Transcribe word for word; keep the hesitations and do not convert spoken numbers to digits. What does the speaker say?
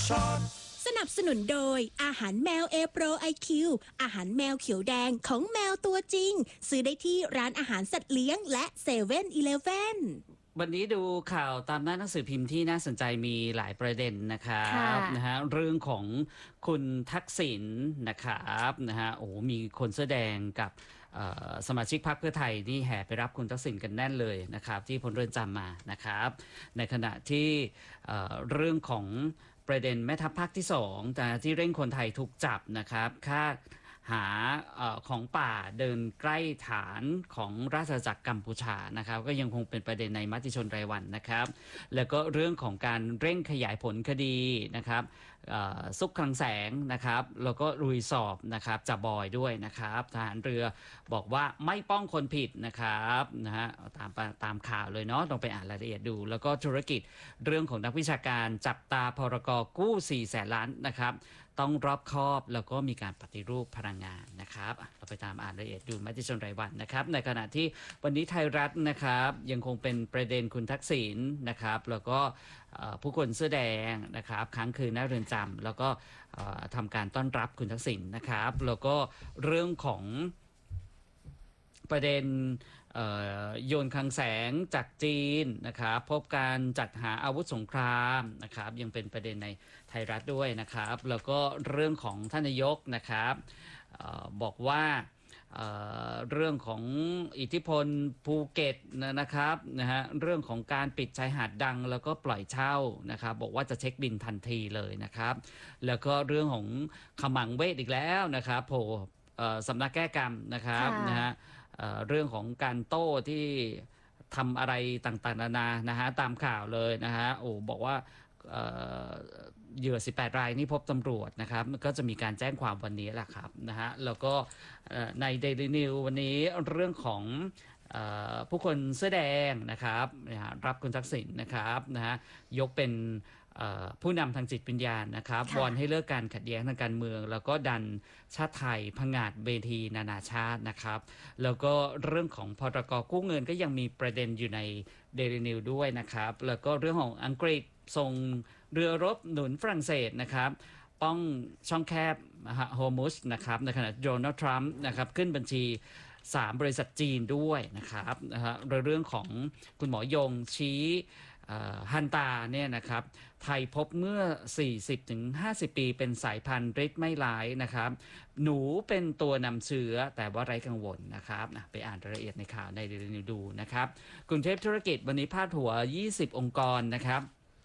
ช็อตสนับสนุนโดยอาหารแมว A Pro ไอ คิว อาหารแมวเขียวแดงของแมวตัวจริงซื้อได้ที่ร้านอาหารสัตว์เลี้ยงและเซเว่นอีเลฟเว่นวันนี้ดูข่าวตามหน้าหนังสือพิมพ์ที่น่าสนใจมีหลายประเด็นนะครับนะฮะเรื่องของคุณทักษิณนะครับนะฮะโอ้มีคนเสื้อแดงกับสมาชิกพรรคเพื่อไทยนี่แห่ไปรับคุณทักษิณกันแน่นเลยนะครับที่พ้นเรือนจำมานะครับในขณะที่เรื่องของประเด็นแม่ทัพภาคที่สองแต่ที่เร่งคนไทยถูกจับนะครับค่าหาอของป่าเดินใกล้ฐานของราชอาณาจักรกัมพูชานะครับก็ยังคงเป็นประเด็นในมติชนรายวันนะครับแล้วก็เรื่องของการเร่งขยายผลคดีนะครับซุกคลังแสงนะครับแล้วก็ลุยสอบนะครับจับบอยด้วยนะครับทหารเรือบอกว่าไม่ป้องคนผิดนะครับนะฮะตามตามข่าวเลยเนาะต้องไปอ่านรายละเอียดดูแล้วก็ธุรกิจเรื่องของนักวิชาการจับตาพรกกู้สี่แสนล้านนะครับต้องรอบคอบแล้วก็มีการปฏิรูปพลังงานนะครับเราไปตามอ่านรายละเอียดดูมติชนรายวันนะครับในขณะที่วันนี้ไทยรัฐนะครับยังคงเป็นประเด็นคุณทักษิณนะครับแล้วก็ผู้คนเสื้อแดงนะครับค้างคืนหน้าเรือนจำแล้วก็ทำการต้อนรับคุณทักษิณนะครับแล้วก็เรื่องของประเด็นโยนคลังแสงจากจีนนะครับพบการจัดหาอาวุธสงครามนะครับยังเป็นประเด็นในไทยรัฐด้วยนะครับแล้วก็เรื่องของท่านนายกนะครับออบอกว่าเ, เรื่องของอิทธิพลภูเก็ตนะครับนะฮะเรื่องของการปิดชายหาดดังแล้วก็ปล่อยเช่านะครับบอกว่าจะเช็คบินทันทีเลยนะครับแล้วก็เรื่องของขมังเวทอีกแล้วนะครับโผล่สำนักแก้กรรมนะครับนะฮะเ, เรื่องของการโต้ที่ทำอะไรต่างๆนานานะฮะตามข่าวเลยนะฮะโอ้บอกว่าเหยื่อสิบแปดรายนี่พบตำรวจนะครับก็จะมีการแจ้งความวันนี้แหละครับนะฮะแล้วก็ใน Daily News วันนี้เรื่องของผู้คนเสื้อแดงนะครับรับคุณทักษิณนะครับนะฮะยกเป็นผู้นำทางจิตวิญญาณนะครับวอนให้เลิกการขัดแย้งทางการเมืองแล้วก็ดันชาติไทยผงาดเวทีนานาชาตินะครับแล้วก็เรื่องของพรกกู้เงินก็ยังมีประเด็นอยู่ใน Daily News ด้วยนะครับแล้วก็เรื่องของอังกฤษส่งเรือรบหนุนฝรั่งเศสนะครับป้องช่องแคบโฮอร์มุสนะครับในขณะโดนัลด์ทรัมป์นะครับขึ้นบัญชีสามบริษัทจีนด้วยนะครับนะฮะเรื่องของคุณหมอยงชี้ฮันตาเนี่ยนะครับไทยพบเมื่อ สี่สิบถึงห้าสิบ ปีเป็นสายพันธุ์ฤทธิ์ไม่ร้ายนะครับหนูเป็นตัวนำเชื้อแต่ว่าไร้กังวลนะครับไปอ่านรายละเอียดในข่าวในเดลินิวดูนะครับกรุงเทพธุรกิจวันนี้พาดหัวยี่สิบองค์กรนะครับ